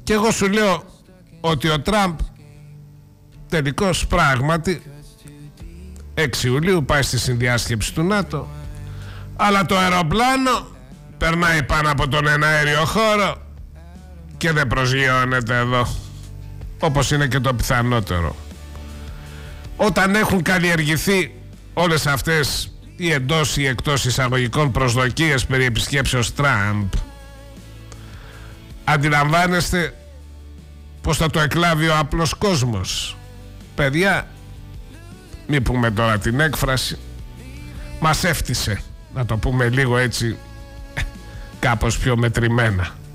Και εγώ σου λέω ότι ο Τραμπ τελικώς πράγματι 6 Ιουλίου πάει στη συνδιάσκεψη του ΝΑΤΟ, αλλά το αεροπλάνο περνάει πάνω από τον εναέριο χώρο και δεν προσγειώνεται εδώ, όπως είναι και το πιθανότερο. Όταν έχουν καλλιεργηθεί όλες αυτές οι εντός ή εκτός εισαγωγικών προσδοκίες περί επισκέψεως Τραμπ, αντιλαμβάνεστε πως θα το εκλάβει ο απλός κόσμος. Παιδιά, μη πούμε τώρα την έκφραση, μας έφτισε, να το πούμε λίγο έτσι κάπως πιο μετρημένα.